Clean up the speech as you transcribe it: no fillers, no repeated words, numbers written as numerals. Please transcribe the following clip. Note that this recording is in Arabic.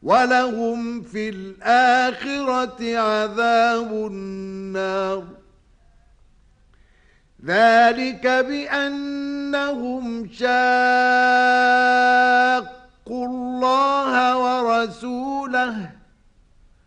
وَلَهُمْ فِي الْآخِرَةِ عَذَابُ النَّارِ ذَلِكَ بِأَنَّهُمْ شَاقُّوا اللَّهَ وَرَسُولَهُ